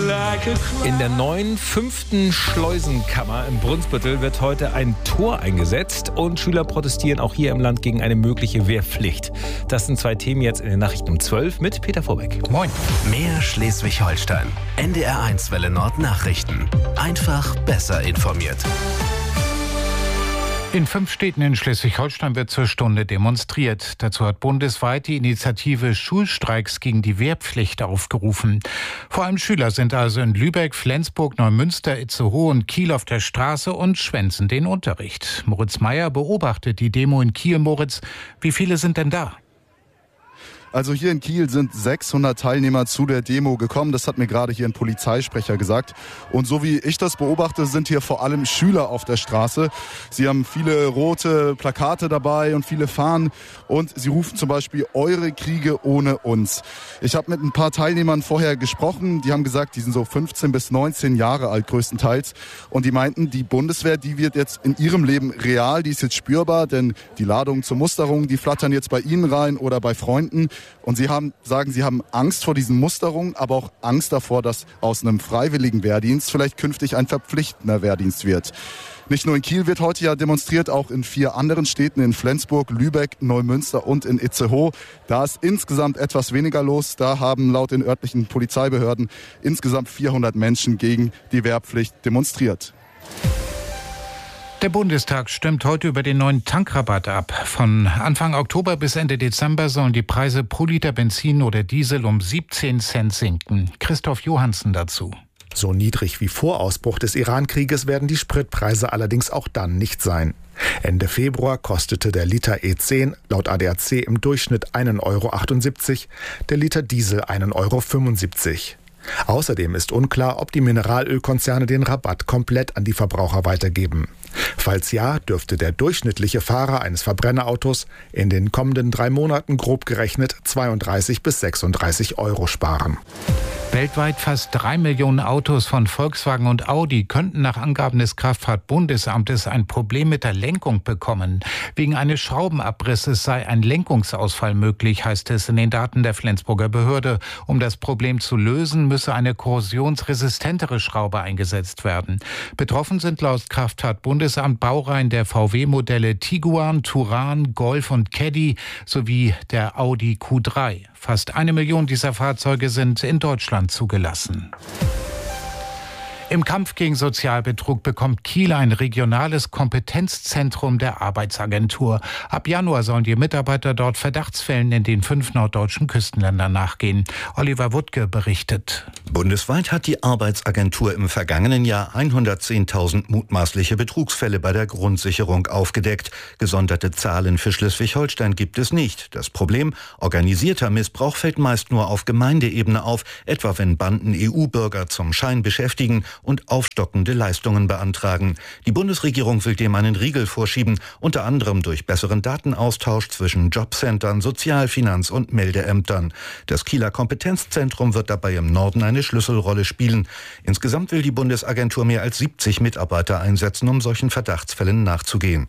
In der neuen 5. Schleusenkammer im Brunsbüttel wird heute ein Tor eingesetzt und Schüler protestieren auch hier im Land gegen eine mögliche Wehrpflicht. Das sind 2 Themen jetzt in den Nachrichten um 12 mit Peter Vorbeck. Moin. Mehr Schleswig-Holstein. NDR1 Welle Nord Nachrichten. Einfach besser informiert. In 5 Städten in Schleswig-Holstein wird zur Stunde demonstriert. Dazu hat bundesweit die Initiative Schulstreiks gegen die Wehrpflicht aufgerufen. Vor allem Schüler sind also in Lübeck, Flensburg, Neumünster, Itzehoe und Kiel auf der Straße und schwänzen den Unterricht. Moritz Meyer beobachtet die Demo in Kiel. Moritz, wie viele sind denn da? Also hier in Kiel sind 600 Teilnehmer zu der Demo gekommen. Das hat mir gerade hier ein Polizeisprecher gesagt. Und so wie ich das beobachte, sind hier vor allem Schüler auf der Straße. Sie haben viele rote Plakate dabei und viele Fahnen. Und sie rufen zum Beispiel "Eure Kriege ohne uns". Ich habe mit ein paar Teilnehmern vorher gesprochen. Die haben gesagt, die sind so 15 bis 19 Jahre alt größtenteils. Und die meinten, die Bundeswehr, die wird jetzt in ihrem Leben real. Die ist jetzt spürbar, denn die Ladungen zur Musterung, die flattern jetzt bei ihnen rein oder bei Freunden. Und sie sagen, sie haben Angst vor diesen Musterungen, aber auch Angst davor, dass aus einem freiwilligen Wehrdienst vielleicht künftig ein verpflichtender Wehrdienst wird. Nicht nur in Kiel wird heute ja demonstriert, auch in 4 anderen Städten, in Flensburg, Lübeck, Neumünster und in Itzehoe. Da ist insgesamt etwas weniger los. Da haben laut den örtlichen Polizeibehörden insgesamt 400 Menschen gegen die Wehrpflicht demonstriert. Der Bundestag stimmt heute über den neuen Tankrabatt ab. Von Anfang Oktober bis Ende Dezember sollen die Preise pro Liter Benzin oder Diesel um 17 Cent sinken. Christoph Johansen dazu. So niedrig wie vor Ausbruch des Iran-Krieges werden die Spritpreise allerdings auch dann nicht sein. Ende Februar kostete der Liter E10 laut ADAC im Durchschnitt 1,78 €, der Liter Diesel 1,75 €. Außerdem ist unklar, ob die Mineralölkonzerne den Rabatt komplett an die Verbraucher weitergeben. Falls ja, dürfte der durchschnittliche Fahrer eines Verbrennerautos in den kommenden 3 Monaten grob gerechnet 32 bis 36 € sparen. Weltweit fast 3 Millionen Autos von Volkswagen und Audi könnten nach Angaben des Kraftfahrtbundesamtes ein Problem mit der Lenkung bekommen. Wegen eines Schraubenabrisses sei ein Lenkungsausfall möglich, heißt es in den Daten der Flensburger Behörde. Um das Problem zu lösen, müsse eine korrosionsresistentere Schraube eingesetzt werden. Betroffen sind laut Kraftfahrtbundesamt Baureihen der VW-Modelle Tiguan, Touran, Golf und Caddy sowie der Audi Q3. Fast 1 Million dieser Fahrzeuge sind in Deutschland zugelassen. Im Kampf gegen Sozialbetrug bekommt Kiel ein regionales Kompetenzzentrum der Arbeitsagentur. Ab Januar sollen die Mitarbeiter dort Verdachtsfällen in den 5 norddeutschen Küstenländern nachgehen. Oliver Wuttke berichtet. Bundesweit hat die Arbeitsagentur im vergangenen Jahr 110.000 mutmaßliche Betrugsfälle bei der Grundsicherung aufgedeckt. Gesonderte Zahlen für Schleswig-Holstein gibt es nicht. Das Problem: organisierter Missbrauch fällt meist nur auf Gemeindeebene auf, etwa wenn Banden EU-Bürger zum Schein beschäftigen und aufstockende Leistungen beantragen. Die Bundesregierung will dem einen Riegel vorschieben, unter anderem durch besseren Datenaustausch zwischen Jobcentern, Sozial-, Finanz- und Meldeämtern. Das Kieler Kompetenzzentrum wird dabei im Norden eine Schlüsselrolle spielen. Insgesamt will die Bundesagentur mehr als 70 Mitarbeiter einsetzen, um solchen Verdachtsfällen nachzugehen.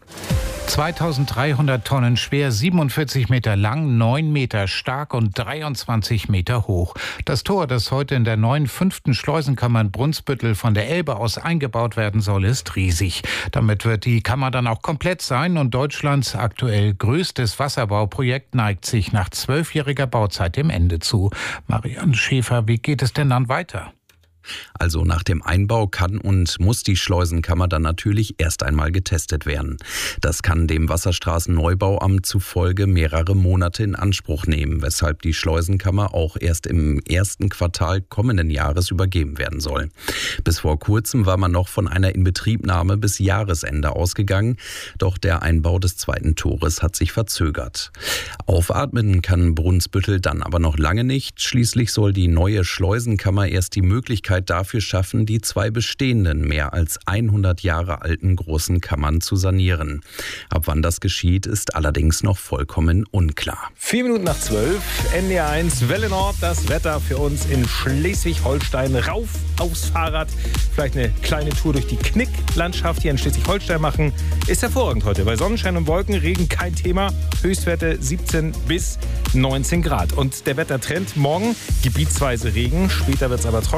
2300 Tonnen schwer, 47 Meter lang, 9 Meter stark und 23 Meter hoch. Das Tor, das heute in der neuen 5. Schleusenkammer in Brunsbüttel von der Elbe aus eingebaut werden soll, ist riesig. Damit wird die Kammer dann auch komplett sein und Deutschlands aktuell größtes Wasserbauprojekt neigt sich nach 12-jähriger Bauzeit dem Ende zu. Marianne Schäfer, wie geht es denn dann weiter? Also nach dem Einbau kann und muss die Schleusenkammer dann natürlich erst einmal getestet werden. Das kann dem Wasserstraßenneubauamt zufolge mehrere Monate in Anspruch nehmen, weshalb die Schleusenkammer auch erst im 1. Quartal kommenden Jahres übergeben werden soll. Bis vor kurzem war man noch von einer Inbetriebnahme bis Jahresende ausgegangen, doch der Einbau des 2. Tores hat sich verzögert. Aufatmen kann Brunsbüttel dann aber noch lange nicht. Schließlich soll die neue Schleusenkammer erst die Möglichkeit dafür schaffen, die 2 bestehenden, mehr als 100 Jahre alten großen Kammern zu sanieren. Ab wann das geschieht, ist allerdings noch vollkommen unklar. 4 Minuten nach 12, NDR1 Welle Nord, das Wetter für uns in Schleswig-Holstein. Rauf aufs Fahrrad, vielleicht eine kleine Tour durch die Knicklandschaft hier in Schleswig-Holstein machen. Ist hervorragend heute. Bei Sonnenschein und Wolken, Regen kein Thema. Höchstwerte 17 bis 19 Grad. Und der Wettertrend: morgen gebietsweise Regen, später wird es aber trockener.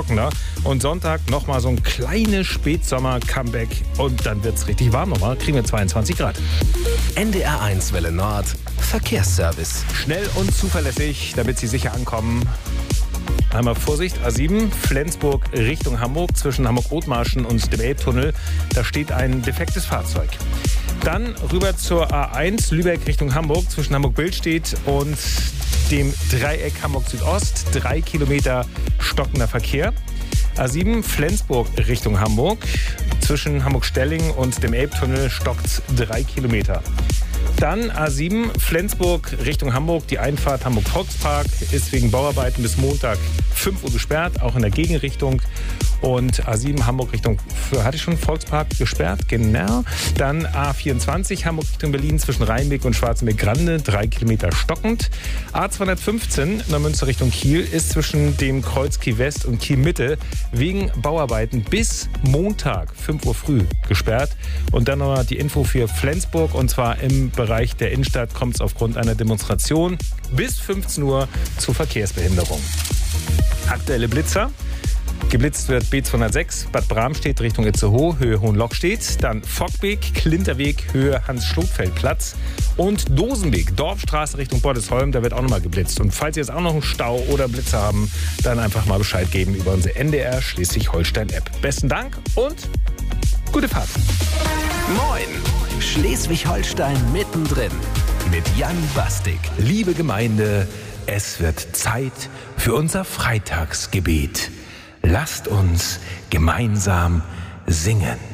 Und Sonntag nochmal so ein kleines Spätsommer-Comeback. Und dann wird es richtig warm nochmal. Kriegen wir 22 Grad. NDR1 Welle Nord. Verkehrsservice. Schnell und zuverlässig, damit Sie sicher ankommen. Einmal Vorsicht, A7, Flensburg Richtung Hamburg, zwischen Hamburg-Othmarschen und dem Elbtunnel. Da steht ein defektes Fahrzeug. Dann rüber zur A1, Lübeck Richtung Hamburg, zwischen Hamburg-Billstedt und dem Dreieck Hamburg-Südost. 3 Kilometer stockender Verkehr. A7, Flensburg Richtung Hamburg, zwischen Hamburg-Stelling und dem Elbtunnel stockt 3 Kilometer. Dann A7 Flensburg Richtung Hamburg. Die Einfahrt Hamburg-Volkspark ist wegen Bauarbeiten bis Montag 5 Uhr gesperrt, auch in der Gegenrichtung. Und A7 Hamburg Richtung, hatte ich schon Volkspark gesperrt? Genau. Dann A24 Hamburg Richtung Berlin zwischen Rheinbeck und Schwarzenberg-Grande, 3 Kilometer stockend. A215 Neumünster Richtung Kiel ist zwischen dem Kreuz Kiel West und Kiel Mitte wegen Bauarbeiten bis Montag 5 Uhr früh gesperrt. Und dann noch die Info für Flensburg, und zwar im Bereich der Innenstadt kommt es aufgrund einer Demonstration bis 15 Uhr zu Verkehrsbehinderung. Aktuelle Blitzer. Geblitzt wird B206, Bad Bramstedt Richtung Itzehoe, Höhe Hohenlockstedt. Dann Fockbeek, Klinterweg, Höhe Hans-Schlotfeld-Platz. Und Dosenweg, Dorfstraße Richtung Bordesholm, da wird auch nochmal geblitzt. Und falls Sie jetzt auch noch einen Stau oder Blitzer haben, dann einfach mal Bescheid geben über unsere NDR Schleswig-Holstein-App. Besten Dank und gute Fahrt. Moin! Schleswig-Holstein mittendrin mit Jan Bastik. Liebe Gemeinde, es wird Zeit für unser Freitagsgebet. Lasst uns gemeinsam singen.